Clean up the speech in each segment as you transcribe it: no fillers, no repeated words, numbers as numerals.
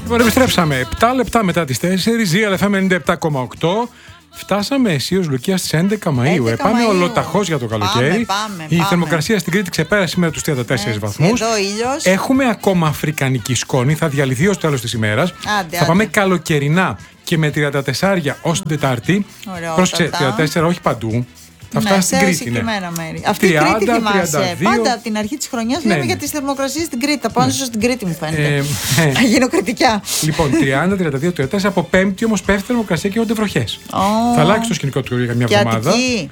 Λοιπόν, επιστρέψαμε 7 λεπτά μετά τις 4, ZLFM 97,8. Φτάσαμε αισίως, Λουκία, στις 11 Μαΐου. Πάμε ολοταχώς για το καλοκαίρι. Η θερμοκρασία στην Κρήτη ξεπέρασε σήμερα τους 34 βαθμούς. Εδώ ήλιος. Έχουμε ακόμα αφρικανική σκόνη. Θα διαλυθεί ως το τέλος της ημέρας. Θα πάμε καλοκαιρινά και με 34 ως την Τετάρτη. Πρόσεξε, 34 όχι παντού. Θα φτάσει στην Κρήτη. Συγκεκριμένα μέρη. Αυτή η Κρήτη θυμάσαι. Πάντα από την αρχή της χρονιάς λέμε για τις θερμοκρασίες στην Κρήτη. Θα πάω στην Κρήτη, μου φαίνεται. Θα γίνω κριτικιά. Λοιπόν, 30-32, 34. Από Πέμπτη όμως πέφτει η θερμοκρασία και γίνονται βροχές. Θα αλλάξει το σκηνικό του για μια εβδομάδα.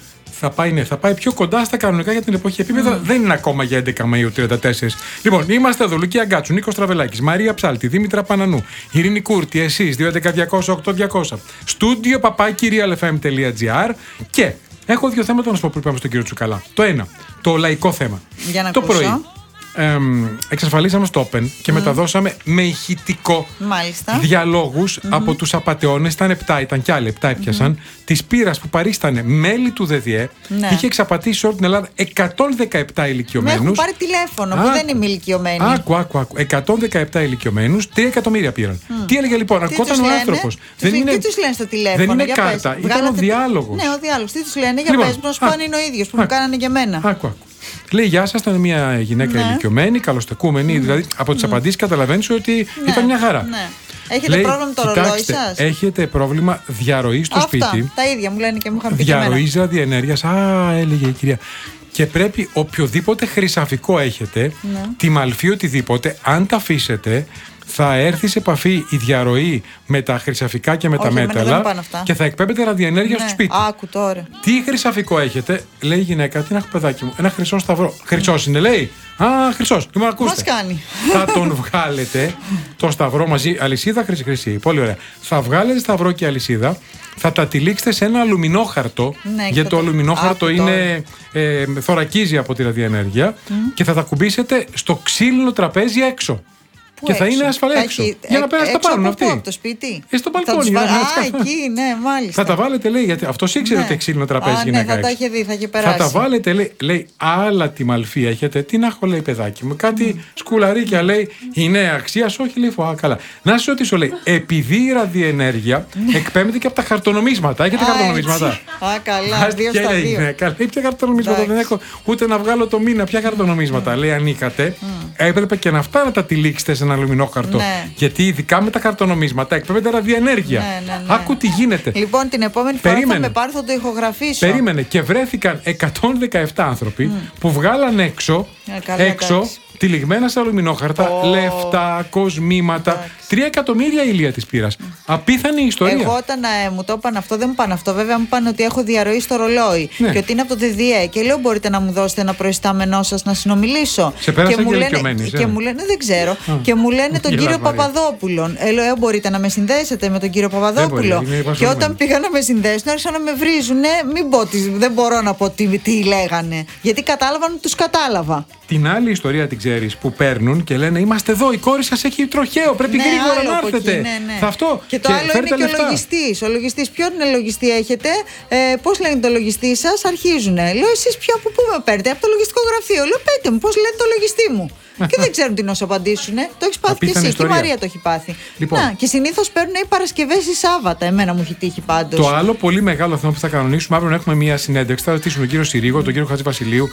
Θα πάει πιο κοντά στα κανονικά για την εποχή επίπεδα. Δεν είναι ακόμα για 11 Μαΐου 34. Λοιπόν, είμαστε εδώ. Λουκία Γκάτσου, Νίκος Τραβελάκης, Μαρία Ψάλτη, Δήμητρα Πανανού, Ειρήνη Κούρτη, εσείς 211-200-8200. Στούντιο papakirialfm.gr. Και έχω δύο θέματα να σου πω πριν πάμε στον κύριο Τσουκαλά. Το ένα, το λαϊκό θέμα. Για να το ακούσω. Πρωί εξασφαλίσαμε στο Open και μεταδώσαμε με ηχητικό διαλόγους από τους απατεώνες. Ήταν 7, ήταν κι άλλοι 7 έπιασαν. Της πείρας που παρίστανε μέλη του ΔΔΕ. Είχε εξαπατήσει σε όλη την Ελλάδα 117 ηλικιωμένους. Με έχουν πάρει τηλέφωνο που δεν είμαι ηλικιωμένη. Άκου. 117 ηλικιωμένους, 3 εκατομμύρια πήραν. Τι έλεγε λοιπόν, αρκόταν ο άνθρωπος. Τι τους λένε στο τηλέφωνο? Δεν είναι κάρτα, ήταν ο διάλογος. Ναι, ο διάλογος. Τι τους λένε, για πες, να σου πω αν είναι ο ίδιος που μου κάνανε για μένα. Άκου. Λέει, γεια σας, ήταν μια γυναίκα ηλικιωμένη, καλοστεκούμενη. Δηλαδή, από τις απαντήσεις καταλαβαίνεις ότι ήταν μια χαρά. Έχετε πρόβλημα με το ρολόι σας? Έχετε πρόβλημα διαρροής στο σπίτι. Τα ίδια μου λένε και μου είχαν πει. Διαρροής ραδιενέργειας. Έλεγε η κυρία. Και πρέπει οποιοδήποτε χρυσαφικό έχετε, τη μαλφή οτιδήποτε, αν τα αφήσετε, θα έρθει σε επαφή η διαρροή με τα χρυσαφικά και με τα μέταλλα και θα εκπέμπεται ραδιενέργεια στο σπίτι. Άκου τώρα. Τι χρυσαφικό έχετε, λέει η γυναίκα, τι να έχω παιδάκι μου, ένα χρυσό σταυρό. Χρυσός είναι, λέει. Χρυσός. Λοιπόν, ακούστε. Μας κάνει. Θα τον βγάλετε το σταυρό μαζί, αλυσίδα χρυσή. Πολύ ωραία. Θα βγάλετε σταυρό και αλυσίδα, θα τα τυλίξετε σε ένα αλουμινόχαρτο. Γιατί το αλουμινόχαρτο είναι θωρακίζει από τη ραδιενέργεια και θα τα κουμπίσετε στο ξύλινο τραπέζι έξω. Πού και έξω? θα είναι ασφαλές έξω. Για να πέρασε τα πάρουν αυτοί. Από το σπίτι. Στο μπαλκόνι. Εκεί, ναι, μάλιστα. Θα τα βάλετε, λέει, γιατί αυτός ήξερε ότι ξύλινο τραπέζι γυναίκα. Ναι, θα τα είχε δει, θα είχε περάσει. Θα τα βάλετε, λέει, άλλα τη μαλφή έχετε. Τι να έχω, λέει, παιδάκι μου. Κάτι σκουλαρίκια, λέει, είναι αξία. Όχι, λέει, καλά. Να σου ρωτήσω, λέει, επειδή η ραδιενέργεια εκπέμπεται και από τα χαρτονομίσματα. Έχετε χαρτονομίσματα? Καλά, 2 στα 2. Καλά, ποια χαρτονομίσματα δεν έχω, ούτε να βγάλω το μήνα. Ποια χαρτονομίσματα, λέει, ανήκατε. Έπρεπε και να αυτά να τα τυλίξετε σε ένα αλουμινόχαρτο. Γιατί ειδικά με τα χαρτονομίσματα εκπέμπεται ραδιενέργεια. Άκου τι γίνεται. Λοιπόν, την επόμενη φορά θα με πάρει, θα το ηχογραφήσω. Περίμενε. Και βρέθηκαν 117 άνθρωποι που βγάλαν έξω τυλιγμένα σε αλουμινόχαρτα, λεφτά, κοσμήματα. 3 εκατομμύρια ηλία της πήρας. Απίθανη ιστορία. Εγώ όταν μου το είπαν αυτό, δεν μου πάνε αυτό. Βέβαια, μου πάνε ότι έχω διαρροή στο ρολόι και ότι είναι από το ΔΔΕ. Και λέω, μπορείτε να μου δώσετε ένα προϊστάμενό σας να συνομιλήσω. Σε πέρασε και ηλικιωμένης. Και μου λένε, δεν ξέρω. Και μου λένε τον κύριο Παπαδόπουλο. Λέω, μπορείτε να με συνδέσετε με τον κύριο Παπαδόπουλο. Και όταν πήγα να με συνδέσουν, άρχισαν να με βρίζουνε. Μην πω ότι δεν μπορώ να πω τι λέγανε. Γιατί κατάλαβαν ότι τους κατάλαβα. Την άλλη ιστορία την ξέρεις που παίρνουν και λένε, είμαστε εδώ, η κόρη σας έχει τροχαίο, πρέπει γρήγορα να έρθετε. Θα αυτό. Και το άλλο είναι και ο λογιστής. Ο λογιστής, ποιον είναι λογιστή έχετε, πώς λένε το λογιστή σας, αρχίζουνε. Λέω, εσείς πια από πού με παίρνετε? Από το λογιστικό γραφείο. Λέω, πέτε μου, πώς λένε το λογιστή μου. Και δεν ξέρουν τι να σου απαντήσουν. Το έχει πάθει και εσύ. Και η Μαρία το έχει πάθει. Λοιπόν. Και συνήθως παίρνουν οι Παρασκευές ή Σάββατα. Εμένα μου έχει τύχει πάντως. Το άλλο πολύ μεγάλο θέμα που θα κανονίσουμε, αύριο να έχουμε μια συνέντευξη. Θα ρωτήσουμε τον κύριο Συρίγο, τον κύριο Χατζηβασιλείου.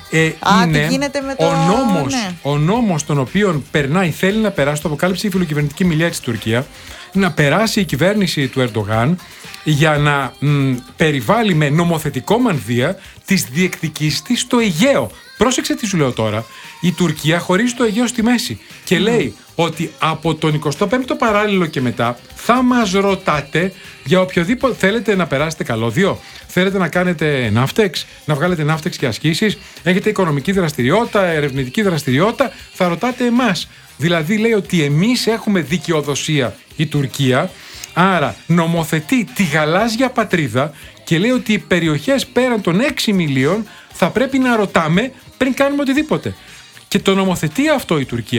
Τι γίνεται με το ο νόμος τον οποίο θέλει να περάσει, το αποκάλυψε η φιλοκυβερνητική μιλιά της Τουρκία, να περάσει η κυβέρνηση του Ερντογάν για να περιβάλλει με νομοθετικό μανδύα τις διεκδικήσεις της στο Αιγαίο. Πρόσεξε τι σου λέω τώρα. Η Τουρκία χωρίζει το Αιγαίο στη μέση και λέει ότι από τον 25ο παράλληλο και μετά θα μας ρωτάτε για οποιοδήποτε θέλετε να περάσετε καλώδιο, θέλετε να κάνετε ναύτεξ, να βγάλετε ναύτεξ και ασκήσεις, έχετε οικονομική δραστηριότητα, ερευνητική δραστηριότητα, θα ρωτάτε εμάς. Δηλαδή λέει ότι εμείς έχουμε δικαιοδοσία η Τουρκία, άρα νομοθετεί τη γαλάζια πατρίδα και λέει ότι οι περιοχές πέραν των 6 μιλίων θα πρέπει να ρωτάμε πριν κάνουμε οτιδήποτε. Και το νομοθετεί αυτό η Τουρκία.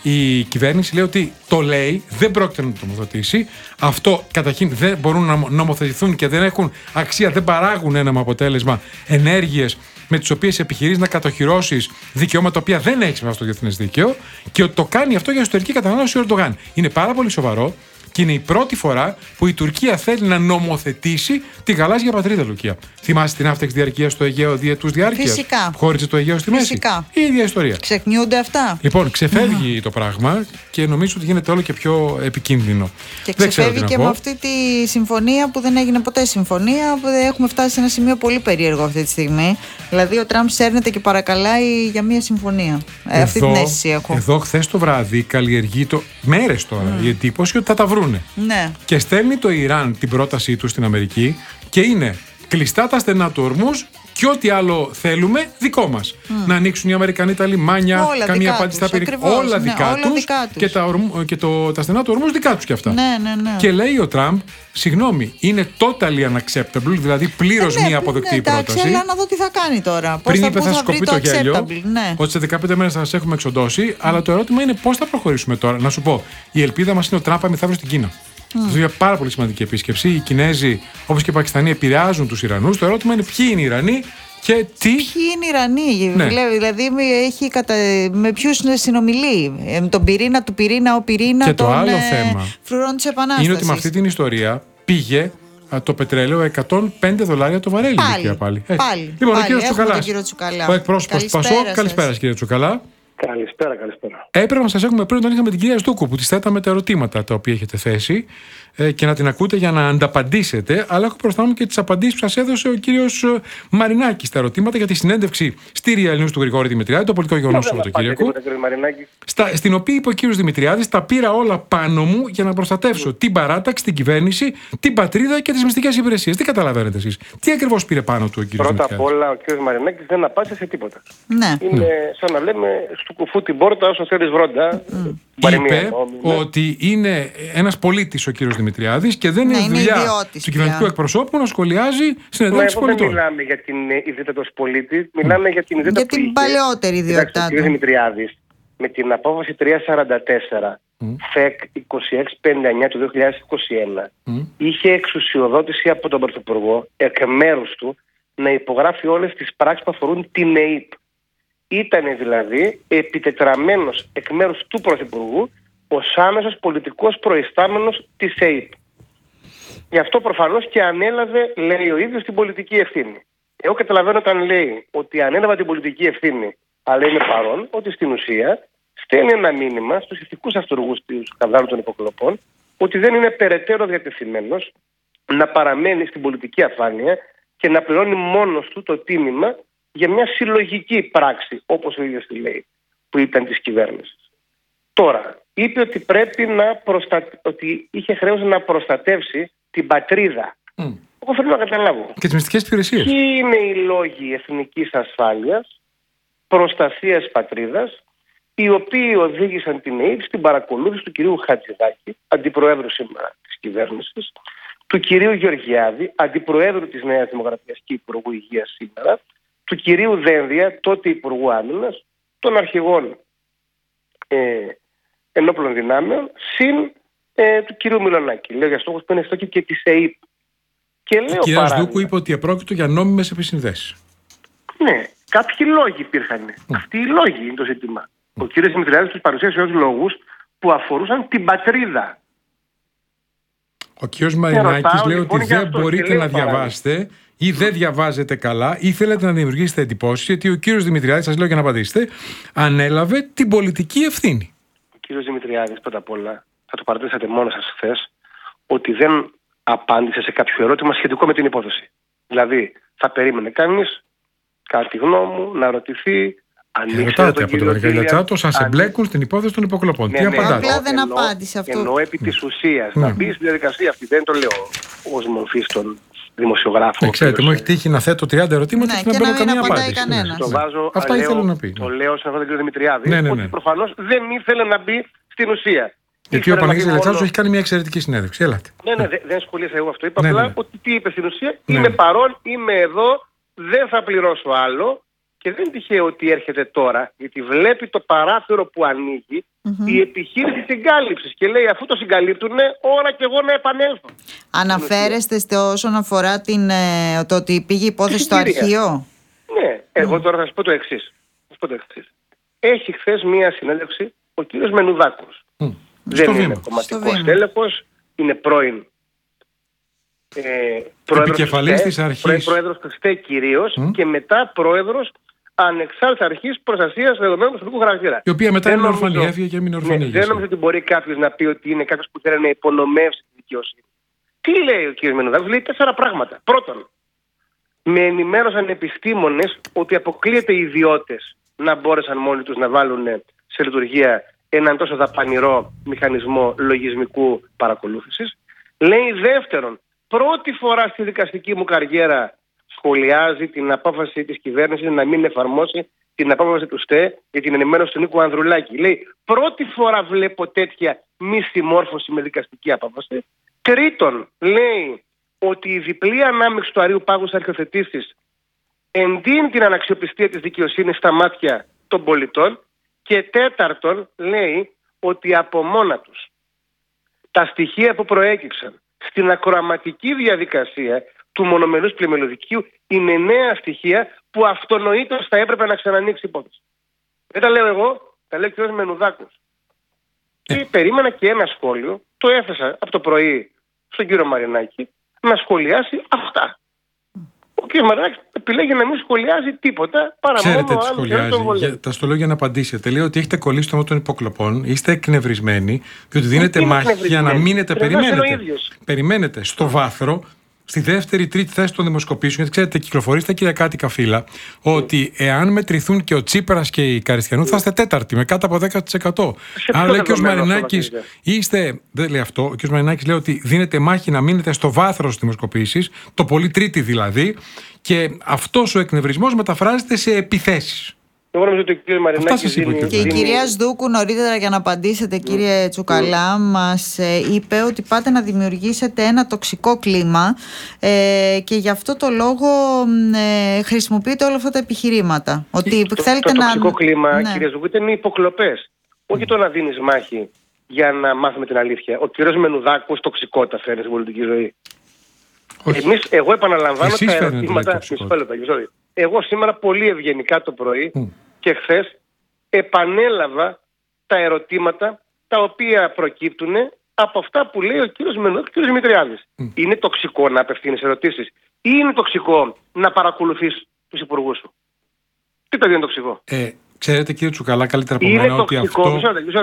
η κυβέρνηση λέει ότι το λέει, δεν πρόκειται να το νομοθετήσει. Αυτό καταρχήν δεν μπορούν να νομοθετηθούν και δεν έχουν αξία, δεν παράγουν ένα αποτέλεσμα ενέργειες με τις οποίες επιχειρείς να κατοχυρώσεις δικαιώματα τα οποία δεν έχεις μέσα στο διεθνές δίκαιο, και ότι το κάνει αυτό για εσωτερική κατανάλωση ο Ερντογάν. Είναι πάρα πολύ σοβαρό. Και είναι η πρώτη φορά που η Τουρκία θέλει να νομοθετήσει τη γαλάζια πατρίδα, Λουκία. Θυμάσαι την άφταξη διαρκεία στο Αιγαίο διετούς διάρκειας? Φυσικά. Χώρισε το Αιγαίο στη μέση. Φυσικά. Η ίδια ιστορία. Ξεχνιούνται αυτά. Λοιπόν, ξεφεύγει το πράγμα και νομίζω ότι γίνεται όλο και πιο επικίνδυνο. Και ξεφεύγει και με αυτή τη συμφωνία που δεν έγινε ποτέ συμφωνία. Έχουμε φτάσει σε ένα σημείο πολύ περίεργο αυτή τη στιγμή. Δηλαδή, ο Τραμπ σέρνεται και παρακαλάει για μια συμφωνία. Αυτή την αίσθηση έχω. Εδώ, χθες το βράδυ, καλλιεργεί μέρες τώρα η εντύπωση ότι θα τα βρούνε. Ναι. Και στέλνει το Ιράν την πρότασή του στην Αμερική και είναι κλειστά τα στενά του Ορμούζ και ό,τι άλλο θέλουμε δικό μας. Να ανοίξουν οι Αμερικανοί τα λιμάνια, όλα καμία απάντηση στα περίπτωση. Όλα δικά τους. Και τα στενά του Ορμούζ δικά τους κι αυτά. Ναι. Και λέει ο Τραμπ, συγγνώμη, είναι totally unacceptable, δηλαδή πλήρως μη αποδεκτή πρόταση. Αλλά να δω τι θα κάνει τώρα. Πριν είπε θα σκοπεί το γέλιο, ναι. ότι σε 15 μέρες θα σας έχουμε εξοντώσει, αλλά το ερώτημα είναι πώς θα προχωρήσουμε τώρα. Να σου πω, η ελπίδα μας είναι ο Τραμπ μεθαύριο στην Κίνα. Αυτό είναι πάρα πολύ σημαντική επίσκεψη. Οι Κινέζοι, όπως και οι Πακιστανοί, επηρεάζουν τους Ιρανούς. Το ερώτημα είναι ποιοι είναι οι Ιρανοί και τι. Ποιοι είναι οι Ιρανοί, ναι. Δηλαδή με ποιους συνομιλεί. Τον πυρήνα του πυρήνα, ο πυρήνα και των το άλλο θέμα φρουρών της Επανάστασης. Είναι ότι με αυτή την ιστορία πήγε το πετρέλαιο $105 το βαρέλι. Πάλι. Λοιπόν, ο κύριος Τσουκαλά. Ο εκπρόσωπος του ΠΑΣΟΚ. Καλησπέρα, κύριε Τσουκαλά. Καλησπέρα. Έπρεπε να σας έχουμε πριν όταν είχαμε την κυρία Στούκου που της θέταμε τα ερωτήματα τα οποία έχετε θέσει και να την ακούτε για να ανταπαντήσετε. Αλλά έχω μπροστά μου και τις απαντήσεις που σας έδωσε ο κύριος Μαρινάκης στα ερωτήματα για τη συνέντευξη στη Real News του Γρηγόρη Δημητριάδη, το πολιτικό γεγονός του Σαββατοκύριακου. Στην οποία είπε ο κύριος Δημητριάδης: τα πήρα όλα πάνω μου για να προστατεύσω την παράταξη, την κυβέρνηση, την πατρίδα και τις μυστικές υπηρεσίες. Τι καταλαβαίνετε εσείς? Τι ακριβώς πήρε πάνω του ο κύριος Δημητριάδης? Πρώτα απ' όλα, ο κύριος Μαρινάκης δεν απάντησε σε τίποτα. Ναι. Είναι σαν να λέμε του κουφού την πόρτα όσο θέλεις βρόντα. Είπε ότι είναι ένας πολίτης ο κύριος Δημητριάδης και δεν είναι δουλειά του κυβερνητικού εκπροσώπου να σχολιάζει συνεδριάσεις πολιτών. Δεν μιλάμε για την ιδιότητα του πολίτη, μιλάμε για την ιδιότητα που είχε. Παλαιότερη ιδιότητά του. Ο κύριος Δημητριάδης με την απόφαση 344 ΦΕΚ 2659 του 2021 είχε εξουσιοδότηση από τον Πρωθυπουργό εκ μέρους του να υπογράφει όλες τις πράξεις που αφορούν την ΕΕΠ. Ήταν δηλαδή επιτετραμένος εκ μέρους του Πρωθυπουργού ως άμεσος πολιτικός προϊστάμενος της ΕΕΠ. Γι' αυτό προφανώς και ανέλαβε, λέει ο ίδιος, την πολιτική ευθύνη. Εγώ καταλαβαίνω όταν λέει ότι ανέλαβα την πολιτική ευθύνη, αλλά είναι παρόν, ότι στην ουσία στέλνει ένα μήνυμα στους ηθικούς αυτούργους του σκανδάλου των υποκλοπών ότι δεν είναι περαιτέρω διατεθειμένος να παραμένει στην πολιτική αφάνεια και να πληρώνει μόνος του το τίμημα για μια συλλογική πράξη, όπως ο ίδιος τη λέει, που ήταν της κυβέρνησης. Τώρα, είπε ότι πρέπει ότι είχε χρέος να προστατεύσει την πατρίδα. Εγώ θέλω να καταλάβω. Και τις μυστικές υπηρεσίες. Ποιοι είναι οι λόγοι εθνικής ασφάλειας, προστασίας πατρίδας, οι οποίοι οδήγησαν την ΕΕΠ στην παρακολούθηση του κυρίου Χατζηδάκη, αντιπροέδρου σήμερα της κυβέρνησης, του κυρίου Γεωργιάδη, αντιπροέδρου της Νέας Δημοκρατίας και Υπουργού Υγείας σήμερα, του κυρίου Δένδια, τότε Υπουργού Άμυνας, των αρχηγών ενόπλων δυνάμεων, συν του κυρίου Μιλονάκη. Λέω για στόχος που είναι στόχοι και της ΕΕΠ. Ο κύριος Δούκου είπε ότι επρόκειτο για νόμιμες επισυνδέσεις. Ναι, κάποιοι λόγοι υπήρχαν. Αυτοί οι λόγοι είναι το ζήτημα. Ο κύριος Δημητριάδης τους παρουσίασε ως λόγους που αφορούσαν την πατρίδα. Ο κύριος Μαρινάκης λέει ότι δεν μπορείτε να διαβάσετε ή δεν διαβάζετε καλά ή θέλετε να δημιουργήσετε εντυπώσεις, γιατί ο κύριος Δημητριάδης, σας λέω για να απαντήσετε, ανέλαβε την πολιτική ευθύνη. Ο κύριος Δημητριάδης, πρώτα απ' όλα, θα το παρατήσατε μόνο σας χθες, ότι δεν απάντησε σε κάποιο ερώτημα σχετικό με την υπόθεση. Δηλαδή, θα περίμενε κανείς, κατά τη γνώμη μου, να ρωτηθεί. Ρωτάτε από τον Βαργαλιά Τσάτο, σας εμπλέκουν στην υπόθεση των υποκλοπών. Τι απαντάτε? Απλά δεν απάντησε αυτό. Εννοώ επί της ουσίας. Να μπει στη διαδικασία αυτή. Δεν το λέω ως μορφή στον δημοσιογράφο. Ξέρετε, μου έχει τύχει να θέτω 30 ερωτήματα και να παίρνω καμία απάντηση. Το βάζω. Αυτά ήθελα να πει. Το λέω σε αυτόν τον κύριο Δημητριάδη. Ότι προφανώς δεν ήθελε να μπει στην ουσία. Γιατί ο Παναγιώτης Λετσάτος έχει κάνει μια εξαιρετική συνέντευξη. Έλατε. Ναι, δεν σχολίασα εγώ αυτό. Είπα απλά ότι τι είπε στην ουσία. Είμαι παρόν, είμαι εδώ, δεν θα πληρώσω άλλο. Και δεν είναι τυχαίο ότι έρχεται τώρα, γιατί βλέπει το παράθυρο που ανοίγει η επιχείρηση συγκάλυψης και λέει, αφού το συγκαλύπτουνε, ώρα και εγώ να επανέλθω. Αναφέρεστε όσον αφορά το ότι πήγε υπόθεση στο αρχείο. Ναι, εγώ τώρα θα σας πω το εξής. Έχει χθες μία συνέντευξη ο κύριος Μενουδάκος. Δεν είναι κομματικός τέλεχος, είναι πρώην επικεφαλής της αρχής. Πρόεδρος του ΣΤΕ κυρίως και μετά πρόεδρος ανεξάρτητης αρχής προστασίας δεδομένων προσωπικού χαρακτήρα. Η οποία μετά είναι ορφανή, έφυγε και έμεινε ορφανή. Δεν νομίζω ότι μπορεί κάποιος να πει ότι είναι κάποιος που θέλει να υπονομεύσει τη δικαιοσύνη. Τι λέει ο κ. Μενουδάκος? Λέει 4 πράγματα. Πρώτον, με ενημέρωσαν επιστήμονες ότι αποκλείεται οι ιδιώτες να μπόρεσαν μόνοι τους να βάλουν σε λειτουργία έναν τόσο δαπανηρό μηχανισμό λογισμικού παρακολούθησης. Λέει δεύτερον, πρώτη φορά στη δικαστική μου καριέρα σχολιάζει την απόφαση της κυβέρνησης να μην εφαρμόσει την απόφαση του ΣΤΕ για την ενημέρωση του Νίκου Ανδρουλάκη. Λέει, πρώτη φορά βλέπω τέτοια μη συμμόρφωση με δικαστική απόφαση. Τρίτον, λέει ότι η διπλή ανάμειξη του Αρείου Πάγου στις αρχιοθετήσεις εντείνει την αναξιοπιστία της δικαιοσύνης στα μάτια των πολιτών. Και τέταρτον, λέει ότι από μόνα τους τα στοιχεία που προέκυψαν στην ακροαματική διαδικασία του μονομερούς πλημελωδικίου είναι νέα στοιχεία που αυτονοήτως θα έπρεπε να ξανανοίξει υπόθεση. Δεν τα λέω εγώ, τα λέει ο κ. Μενουδάκος. Και περίμενα και ένα σχόλιο, το έθεσα από το πρωί στον κύριο Μαρινάκη, να σχολιάσει αυτά. Ο κ. Μαρινάκης επιλέγει να μην σχολιάζει τίποτα παρά ξέρετε μόνο τι σχολιάζει. Τα στο λέω για να απαντήσετε. Λέει ότι έχετε κολλήσει το μότο των υποκλοπών, είστε εκνευρισμένοι, διότι δίνετε μάχη για να μείνετε. Περιμένετε στο βάθρο, στη δεύτερη, τρίτη θέση των δημοσκοπήσεων. Γιατί ξέρετε, κυκλοφορεί στα κυριακάτικα φύλλα ότι εάν μετρηθούν και ο Τσίπρας και η Καριστιανού, θα είστε τέταρτη με κάτω από 10%. Άρα λέει και ο Μαρινάκης, δεν λέει αυτό. Ο κ. Μαρινάκης λέει ότι δίνετε μάχη να μείνετε στο βάθρο στις δημοσκοπήσεις, το πολύ τρίτη δηλαδή, και αυτός ο εκνευρισμός μεταφράζεται σε επιθέσεις. Εγώ νομίζω ότι ο κ. Μαρινάκης και η κυρία Σδούκου νωρίτερα, για να απαντήσετε κύριε Τσουκαλά, μας είπε ότι πάτε να δημιουργήσετε ένα τοξικό κλίμα και γι' αυτό το λόγο χρησιμοποιείτε όλα αυτά τα επιχειρήματα. Ότι θέλετε το τοξικό κλίμα, κυρία Σδούκου, ήταν οι υποκλοπές. Όχι το να δίνεις μάχη για να μάθουμε την αλήθεια. Ο κ. Μενουδάκος τοξικότητα φέρνει στην πολιτική ζωή. Εγώ επαναλαμβάνω τα ερωτήματα. Εγώ σήμερα πολύ ευγενικά το πρωί και χθες επανέλαβα τα ερωτήματα τα οποία προκύπτουν από αυτά που λέει ο κύριος Μενουδάκος και ο κύριος Δημητριάδης. Είναι τοξικό να απευθύνεις ερωτήσεις ή είναι τοξικό να παρακολουθείς τους υπουργούς σου? Τι παιδί είναι τοξικό? Ξέρετε κύριε Τσουκαλά καλύτερα από μένα ότι αυτό...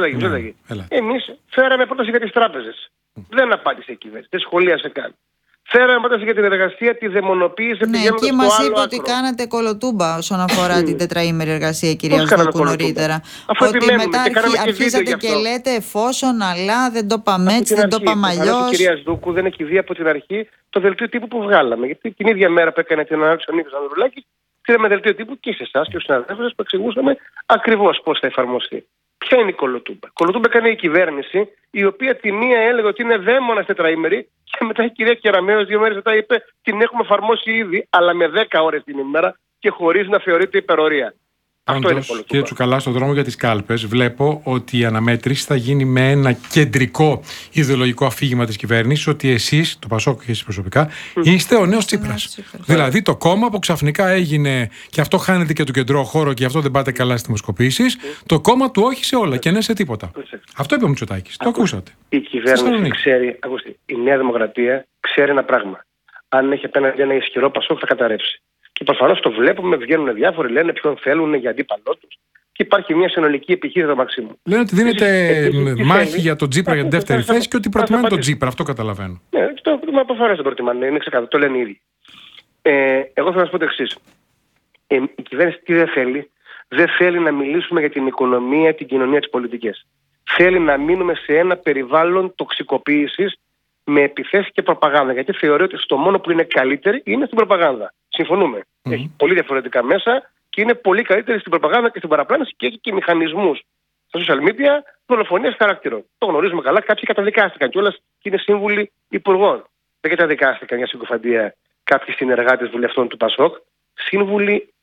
Εμείς φέραμε πρόταση για τις τράπεζες. Δεν απάντησε η κυβέρνηση, δεν σχολίασε καν. Φέραμε πρόταση για την εργασία, τη δαιμονοποίηση. Ναι, εκεί μας είπε ότι κάνατε κολοτούμπα όσον αφορά την τετραήμερη εργασία, κυρία Σδούκου, νωρίτερα. Ότι μετά αρχίσατε και λέτε εφόσον, αλλά δεν το είπαμε έτσι, δεν το είπαμε αλλιώς. Η κυρία Σδούκου δεν έχει δει από την αρχή το δελτίο τύπου που βγάλαμε. Γιατί την ίδια μέρα που έκανε την ανάρτηση ο Νίκος Ανδρουλάκης, πήραμε δελτίο τύπου και σε εσάς και στους συναδέλφους που εξηγούσαμε ακριβώς πώς θα εφαρμοστεί. Ποια είναι η κολοτούμπα? Κολοτούμπα έκανε η κυβέρνηση, η οποία τη μία έλεγε ότι είναι δαίμονας τετραήμερη, και μετά η κυρία Κεραμέως 2 μέρες μετά είπε την έχουμε εφαρμόσει ήδη, αλλά με 10 ώρες την ημέρα και χωρίς να θεωρείται υπερορία. Αυτό είναι κολοτούμπα. Κύριε Τσουκαλά, στον δρόμο για τις κάλπες βλέπω ότι η αναμέτρηση θα γίνει με ένα κεντρικό ιδεολογικό αφήγημα της κυβέρνησης, ότι εσείς, το Πασόκ και εσείς προσωπικά, είστε ο νέος Τσίπρας. Δηλαδή το κόμμα που ξαφνικά έγινε, και αυτό χάνεται και του κεντρό χώρο και γι' αυτό δεν πάτε καλά στις δημοσκοπήσεις, το κόμμα του όχι σε όλα και ναι σε τίποτα. Αυτό είπε ο Μητσοτάκης. Το ακούσατε. Η κυβέρνηση ξέρει, η Νέα Δημοκρατία ξέρει ένα πράγμα. Αν έχει απέναντι ένα ισχυρό Πασόκ θα καταρρεύσει. Και προφανώς το βλέπουμε, βγαίνουν διάφοροι, λένε ποιον θέλουν για αντίπαλό τους. Και υπάρχει μια συνολική επιχείρηση του Μαξίμου. Λένε ότι δίνεται μάχη για τον Τζίπρα για την δεύτερη θέση και ότι προτιμάνε τον Τζίπρα. Αυτό καταλαβαίνω. Ναι, το προφανώς δεν προτιμάνε. Είναι ξεκάθαρο. Το λένε ήδη. Εγώ θέλω να σας πω το εξής. Η κυβέρνηση τι δεν θέλει? Δεν θέλει να μιλήσουμε για την οικονομία, την κοινωνία, τις πολιτικές. Θέλει να μείνουμε σε ένα περιβάλλον τοξικοποίησης με επιθέσεις και προπαγάνδα. Γιατί θεωρεί ότι στο μόνο που είναι καλύτερη είναι στην προπαγάνδα. Συμφωνούμε. Έχει πολύ διαφορετικά μέσα και είναι πολύ καλύτερη στην προπαγάνδα και στην παραπλάνηση και έχει και μηχανισμούς στα social media δολοφονίας χαρακτήρων. Το γνωρίζουμε καλά. Κάποιοι καταδικάστηκαν κιόλας και είναι σύμβουλοι υπουργών. Δεν καταδικάστηκαν για συκοφαντία κάποιοι συνεργάτες βουλευτών του Πασόκ. Σύμβουλοι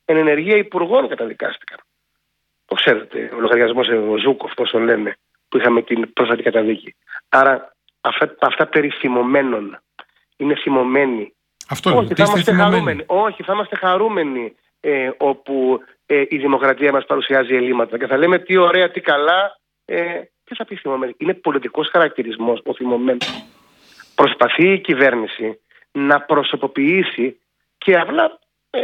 εν ενεργεία υπουργών καταδικάστηκαν. Το ξέρετε, ο λογαριασμός Ζούκοφ, όσο λένε, που είχαμε την πρόσφατη καταδίκη. Άρα αυτά περί θυμωμένων. Είναι θυμωμένοι. Αυτό όχι, θα είμαστε χαρούμενοι όπου η δημοκρατία μας παρουσιάζει ελλείμματα και θα λέμε τι ωραία, τι καλά. Τι θα πει θυμωμένοι? Είναι πολιτικός χαρακτηρισμός ο θυμωμένος. Προσπαθεί η κυβέρνηση να προσωποποιήσει και απλά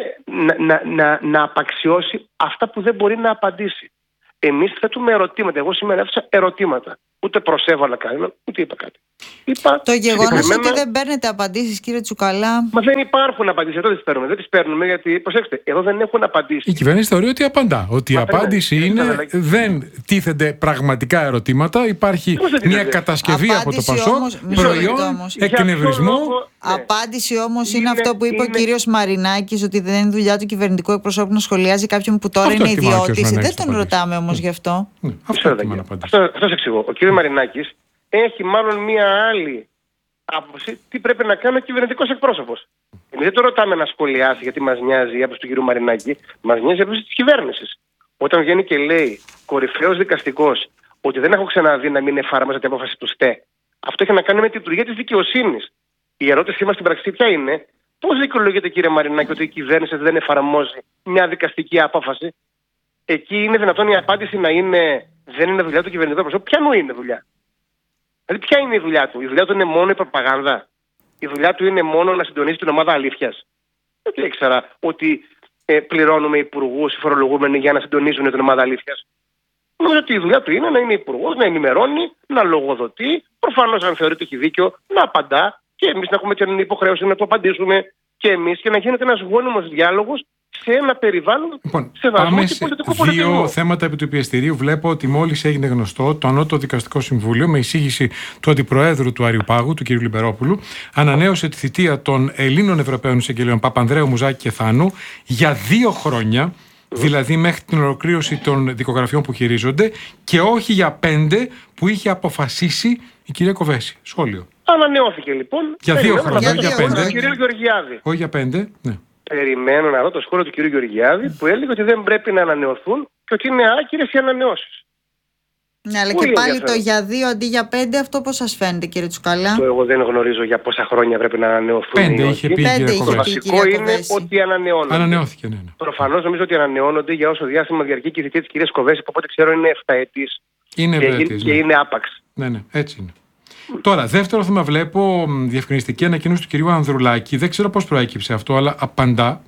να απαξιώσει αυτά που δεν μπορεί να απαντήσει. Εμείς θέτουμε ερωτήματα. Εγώ σήμερα έθεσα ερωτήματα. Ούτε προσέβαλα κανέναν, ούτε είπα κάτι. Το γεγονός ότι δεν παίρνετε απαντήσεις, κύριε Τσουκαλά. Μα δεν υπάρχουν απαντήσεις. Εδώ τις παίρνουμε. Δεν τις παίρνουμε γιατί, προσέξτε, εδώ δεν έχουν απαντήσει. Η κυβέρνηση θεωρεί ότι απαντά. Ότι η απάντηση είναι δεν τίθενται πραγματικά ερωτήματα. Υπάρχει μια κατασκευή από το ΠΑΣΟΚ, προϊόν εκνευρισμού. Απάντηση όμως είναι αυτό που είπε ο κύριος Μαρινάκης, ότι δεν είναι δουλειά του κυβερνητικού εκπροσώπου να σχολιάζει κάποιον που τώρα είναι ιδιώτης. Δεν τον ρωτάμε όμως γι' αυτό. Αυτό σας εξηγώ. Ο κύριος Μαρινάκης έχει μάλλον μία άλλη άποψη τι πρέπει να κάνει ο κυβερνητικός εκπρόσωπος. Εμείς δεν το ρωτάμε να σχολιάσει γιατί μας νοιάζει η άποψη του κύριου Μαρινάκη, μας νοιάζει η άποψη της κυβέρνησης. Όταν βγαίνει και λέει κορυφαίος δικαστικός ότι δεν έχω ξαναδεί να μην εφάρμοζεται την απόφαση του ΣΤΕ, αυτό έχει να κάνει με τη λειτουργία της δικαιοσύνης. Η ερώτησή μας στην πράξη ποια είναι? Πώς δικαιολογείται, κύριε Μαρινάκη, ότι η κυβέρνηση δεν εφαρμόζει μια δικαστική απόφαση? Εκεί είναι δυνατόν η απάντηση να είναι δεν είναι δουλειά του κυβερνητικού προσώπου? Ποια νου είναι δουλειά? Δηλαδή, ποια είναι η δουλειά του? Η δουλειά του είναι μόνο η προπαγάνδα? Η δουλειά του είναι μόνο να συντονίσει την ομάδα αλήθειας? Δεν ήξερα ότι πληρώνουμε υπουργούς, οι φορολογούμενοι για να συντονίζουν την ομάδα αλήθειας. Νομίζω ότι η δουλειά του είναι να είναι υπουργός, να ενημερώνει, να λογοδοτεί. Προφανώς, αν θεωρεί ότι έχει δίκιο, να απαντά και εμείς να έχουμε την υποχρέωση να το απαντήσουμε και εμείς και να γίνεται ένας γόνιμος διάλογος σε ένα περιβάλλον πάμε σε δύο θέματα επί του πιεστηρίου. Βλέπω ότι μόλις έγινε γνωστό το Ανώτατο Δικαστικό Συμβούλιο, με εισήγηση του Αντιπροέδρου του Αριουπάγου, του κ. Λιμπερόπουλου, ανανέωσε τη θητεία των Ελλήνων Ευρωπαίων Εισαγγελέων Παπανδρέου, Μουζάκη και Θάνου για 2 χρόνια, δηλαδή μέχρι την ολοκλήρωση των δικογραφιών που χειρίζονται, και όχι για 5 που είχε αποφασίσει η κυρία Κοβέση. Σχόλιο. Ανανεώθηκε λοιπόν. Για 2 χρόνια, για 5. Κύριο Γεωργιάδη. Όχι για 5, ναι. Περιμένω να δω το σχόλιο του κ. Γεωργιάδη που έλεγε ότι δεν πρέπει να ανανεωθούν και ότι είναι άκυρες οι ανανεώσεις. Ναι, αλλά και πάλι το για 2 αντί για 5, αυτό πώς σας φαίνεται, κύριε Τσουκαλά? Εγώ δεν γνωρίζω για πόσα χρόνια πρέπει να ανανεωθούν. 5 είχε πει η κυρία Κοβέση. Το βασικό είναι ότι ανανεώνονται. Ανανεώθηκε, ναι. Προφανώς νομίζω ότι ανανεώνονται για όσο διάστημα διαρκεί και η θητεία της κυρίας Κοβέση, που από ό,τι ξέρω είναι 7 ετής. Είναι 7 ετής. Και είναι άπαξ. Ναι, έτσι είναι. Τώρα, δεύτερο θέμα, βλέπω διευκρινιστική ανακοίνωση του κυρίου Ανδρουλάκη. Δεν ξέρω πώς προέκυψε αυτό, αλλά απαντά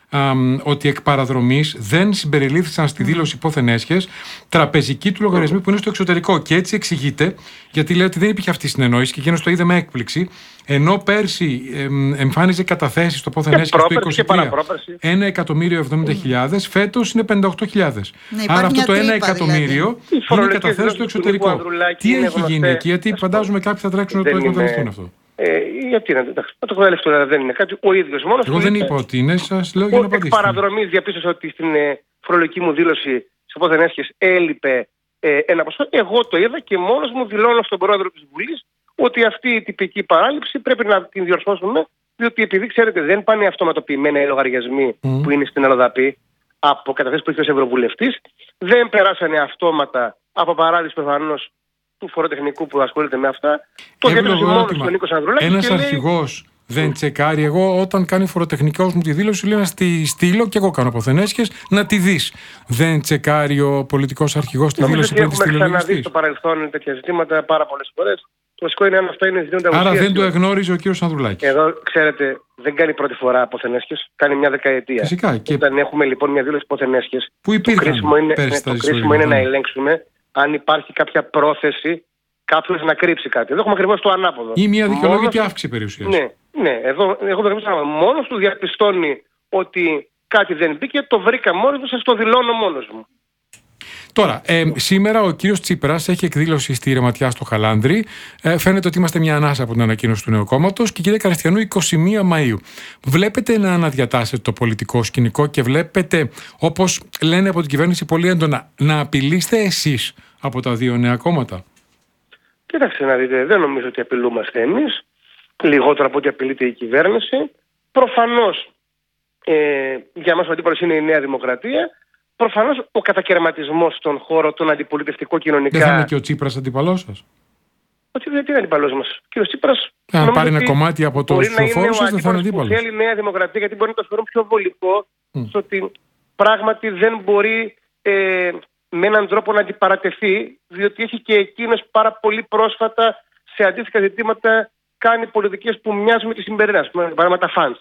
ότι εκ παραδρομής δεν συμπεριλήφθησαν στη δήλωση υπόθεν έσχες τραπεζικοί του λογαριασμοί που είναι στο εξωτερικό. Και έτσι εξηγείται, γιατί λέει ότι δεν υπήρχε αυτή η συνεννόηση και εκείνος το είδε με έκπληξη, ενώ πέρσι εμφάνιζε καταθέσεις στο υπόθεν έσχες το 23 1.070.000, φέτος είναι 58.000. Άρα αυτό το 1 εκατομμύριο είναι καταθέσεις στο εξωτερικό. Τι έχει γίνει εκεί, γιατί φαντάζομαι κάποιοι θα τρέξουν να το εκμεταλλευτούν αυτό. Γιατί να το εκμεταλλευτούν, δεν είναι κάτι. Ο ίδιος μόνος. Εγώ δεν είπα ότι είναι, σας λέω για να απαντήσω. Εκ παραδρομής διαπίστωσα ότι στην φορολογική μου δήλωση σε υπόθεν έσχες έλειπε ένα ποσό. Εγώ το είδα και μόνος μου δηλώνω στον πρόεδρο της Βουλής ότι αυτή η τυπική παράληψη πρέπει να την διορθώσουμε, διότι επειδή ξέρετε δεν πάνε αυτοματοποιημένα οι λογαριασμοί που είναι στην ΕΛΔΑΠΗ από καταθέσεις που έχει ως Ευρωβουλευτής, δεν περάσανε αυτόματα από παράληψη προφανώς του φοροτεχνικού που ασχολείται με αυτά. Το διέτρεψε μόνος του Νίκος Ανδρουλάκη. Ένας αρχηγός δεν τσεκάρει? Εγώ όταν κάνει φοροτεχνικός μου τη δήλωση λέει να τη στείλω και εγώ κάνω αποθενέσχες να τη δεις. Δεν τσεκάρει ο πολιτικός αρχηγός τη δήλωση πριν τη στείλει? Έχουμε ξαναδεί στο παρελθόν τέτοια ζητήματα πάρα πολλές φορές. Το βασικό είναι αν αυτά είναι ζητήματα ουσίας. Άρα δεν το εγνώριζε ο κύριος Ανδρουλάκης. Εδώ, ξέρετε, δεν κάνει πρώτη φορά αποθενέσχες, κάνει μια δεκαετία. Φυσικά. Και όταν έχουμε λοιπόν μια δήλωση αποθενέσχες, που υπήρχαν, το κρίσιμο είναι να ελέγξουμε αν υπάρχει κάποια πρόθεση κάποιος να κρύψει κάτι. Εδώ έχουμε ακριβώς το ανάποδο. Ή μια δικαιολόγητη αύξηση περιουσίας. Ναι, εδώ έχουμε μόνος του διαπιστώνει ότι κάτι δεν μπήκε, το βρήκα μόνος του, σας το δηλώνω μόνος μου. Τώρα, σήμερα ο κύριος Τσίπρας έχει εκδήλωση στη Ρεματιά στο Χαλάνδρη. Φαίνεται ότι είμαστε μια ανάσα από την ανακοίνωση του νέου κόμματος και η κυρία Καριστιανού 21 Μαΐου. Βλέπετε να αναδιατάσσεται το πολιτικό σκηνικό και βλέπετε, όπως λένε από την κυβέρνηση πολύ έντονα, να απειλείστε εσείς από τα δύο νέα κόμματα? Κοίταξε να δείτε, δεν νομίζω ότι απειλούμαστε εμείς, λιγότερο από ότι απειλείται η κυβέρνηση. Προφανώς για μας ο αντίπαλος είναι η Νέα Δημοκρατία. Προφανώς ο κατακαιρματισμός στον χώρο, τον αντιπολιτευτικό κοινωνικά. Δεν θα είναι και ο Τσίπρας αντίπαλός σας? Ο Τσίπρας δεν είναι αντίπαλός μας. Ο κύριος Τσίπρας. Αν πάρει ένα κομμάτι από το ψηφοφόρο σας, δεν θα είναι αντίπαλος. Θέλει η Νέα Δημοκρατία, γιατί μπορεί να το θεωρούν πιο βολικό, στο ότι πράγματι δεν μπορεί με έναν τρόπο να αντιπαρατεθεί, διότι έχει και εκείνος πάρα πολύ πρόσφατα σε αντίστοιχα ζητήματα κάνει πολιτικές που μοιάζουν με τις σημερινές, παράδειγμα τα φαντς.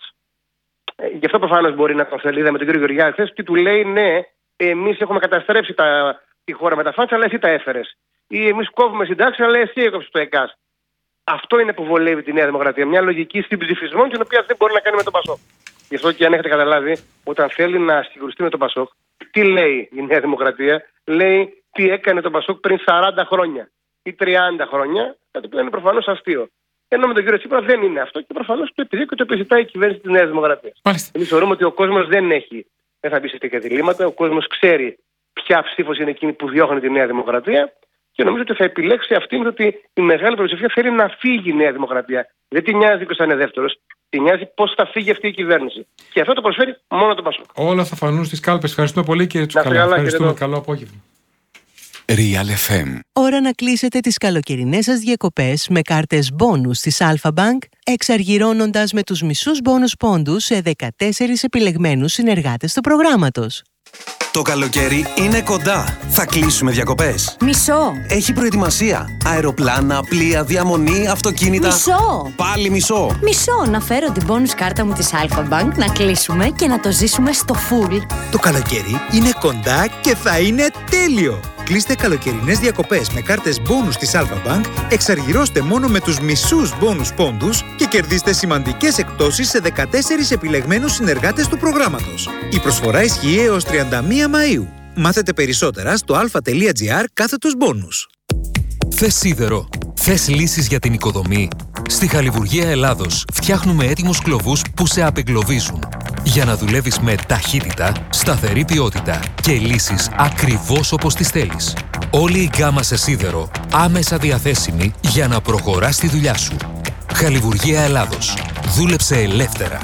Γι' αυτό προφανώς μπορεί να τον θέλει. Είδαμε τον κύριο Γεωργιάδη χθες και του λέει: ναι, εμείς έχουμε καταστρέψει τη χώρα με τα φαντς, αλλά εσύ τα έφερες. Ή εμείς κόβουμε συντάξεις, αλλά εσύ έκοψες το ΕΚΑΣ. Αυτό είναι που βολεύει τη Νέα Δημοκρατία. Μια λογική συμψηφισμών, την οποία δεν μπορεί να κάνει με τον Πασόκ. Γι' αυτό και αν έχετε καταλάβει, όταν θέλει να συγκρουστεί με τον Πασόκ, τι λέει η Νέα Δημοκρατία? Λέει τι έκανε τον Πασόκ πριν 40 χρόνια ή 30 χρόνια, κάτι που είναι προφανώς αστείο. Ενώ με τον κύριο Τσίπρα δεν είναι αυτό και προφανώς το επειδή και το επιζητάει η κυβέρνηση της Νέας Δημοκρατίας. Εμείς θεωρούμε ότι ο κόσμος δεν θα μπει σε τέτοια διλήμματα. Ο κόσμος ξέρει ποια ψήφος είναι εκείνη που διώχνει τη Νέα Δημοκρατία και νομίζω ότι θα επιλέξει αυτήν, ότι η μεγάλη πλειοψηφία θέλει να φύγει η Νέα Δημοκρατία. Δεν τη νοιάζει ποιος θα είναι δεύτερος. Τη νοιάζει πώς θα φύγει αυτή η κυβέρνηση. Και αυτό το προσφέρει μόνο το Πασόκ. Όλα θα φανούν στις κάλπες. Ευχαριστούμε πολύ, κύριε Τσουκαλά. Ευχαριστούμε. Καλό απόγευμα. Real FM. Ώρα να κλείσετε τις καλοκαιρινές σας διακοπές με κάρτες μπόνους της Alpha Bank, εξαργυρώνοντας με τους μισούς μπόνους πόντους σε 14 επιλεγμένους συνεργάτες του προγράμματος. Το καλοκαίρι είναι κοντά. Θα κλείσουμε διακοπές. Μισό. Έχει προετοιμασία. Αεροπλάνα, πλοία, διαμονή, αυτοκίνητα. Μισό. Πάλι μισό. Μισό. Να φέρω την bonus κάρτα μου της Alpha Bank, να κλείσουμε και να το ζήσουμε στο full. Το καλοκαίρι είναι κοντά και θα είναι τέλειο. Κλείστε καλοκαιρινές διακοπές με κάρτες μπόνους της Alpha Bank, εξαργυρώστε μόνο με τους μισούς μπόνους πόντους και κερδίστε σημαντικές εκπτώσεις σε 14 επιλεγμένους συνεργάτες του προγράμματος. Η προσφορά ισχύει έως 31 Μαΐου. Μάθετε περισσότερα στο alpha.gr/μπόνους. Θες σίδερο? Θες λύσεις για την οικοδομή? Στη Χαλιβουργία Ελλάδος φτιάχνουμε έτοιμους κλωβούς που σε απεγκλωβίζουν, για να δουλεύεις με ταχύτητα, σταθερή ποιότητα και λύσεις ακριβώς όπως τις θέλεις. Όλη η γκάμα σε σίδερο άμεσα διαθέσιμη για να προχωράς τη δουλειά σου. Χαλιβουργία Ελλάδος. Δούλεψε ελεύθερα.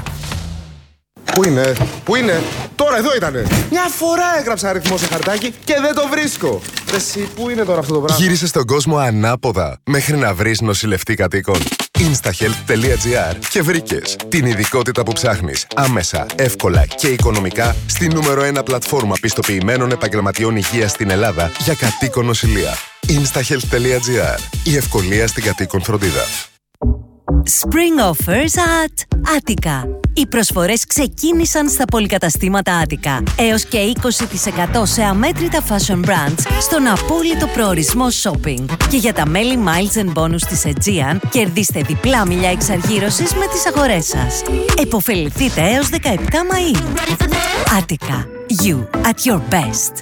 Πού είναι? Τώρα εδώ ήτανε. Μια φορά έγραψα αριθμό σε χαρτάκι και δεν το βρίσκω. Εσύ, πού είναι τώρα αυτό το πράγμα? Γύρισε στον κόσμο ανάποδα μέχρι να βρεις νοσηλευτή κατοίκων. Instahealth.gr και βρήκες την ειδικότητα που ψάχνεις άμεσα, εύκολα και οικονομικά στη νούμερο 1 πλατφόρμα πιστοποιημένων επαγγελματιών υγείας στην Ελλάδα για κατοίκον νοσηλεία. Instahealth.gr. Η ευκολία στην κατοίκον φροντίδα. Spring offers at Attica. Οι προσφορές ξεκίνησαν στα πολυκαταστήματα Attica. Έως και 20% σε αμέτρητα fashion brands στον απόλυτο προορισμό shopping. Και για τα μέλη Miles and Bonus της Aegean, κερδίστε διπλά μιλιά εξαργύρωσης με τις αγορές σας. Εποφεληθείτε έως 17 Μαΐου. Attica. You at your best.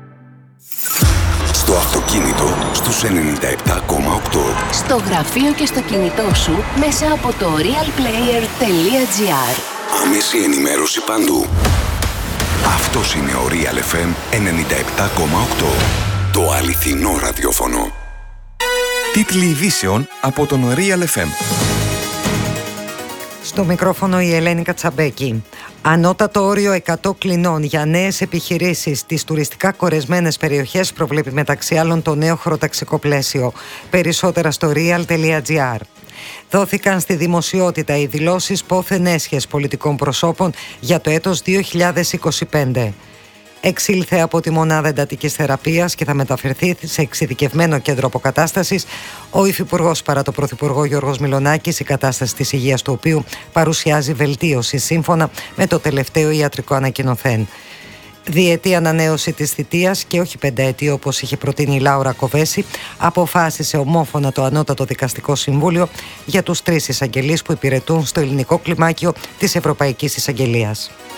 Στο αυτοκίνητο στους 97,8. Στο γραφείο και στο κινητό σου μέσα από το realplayer.gr. Άμεση ενημέρωση παντού. Αυτός είναι ο Real FM 97,8. Το αληθινό ραδιόφωνο. Τίτλοι ειδήσεων από τον Real FM. Στο μικρόφωνο η Ελένη Κατσαμπέκη. Ανώτατο όριο 100 κλινών για νέες επιχειρήσεις στις τουριστικά κορεσμένες περιοχές προβλέπει μεταξύ άλλων το νέο χωροταξικό πλαίσιο. Περισσότερα στο real.gr. Δόθηκαν στη δημοσιότητα οι δηλώσεις πόθεν έσχες πολιτικών προσώπων για το έτος 2025. Εξήλθε από τη μονάδα εντατικής θεραπείας και θα μεταφερθεί σε εξειδικευμένο κέντρο αποκατάστασης ο Υφυπουργός παρά το Πρωθυπουργό Γιώργος Μιλονάκης, η κατάσταση της υγείας του οποίου παρουσιάζει βελτίωση σύμφωνα με το τελευταίο ιατρικό ανακοινωθέν. Διετή ανανέωση της θητείας και όχι πενταετή όπως είχε προτείνει η Λάουρα Κοβέση, αποφάσισε ομόφωνα το Ανώτατο Δικαστικό Συμβούλιο για τους 3 εισαγγελείς που υπηρετούν στο ελληνικό κλιμάκιο της Ευρωπαϊκής Εισαγγελίας.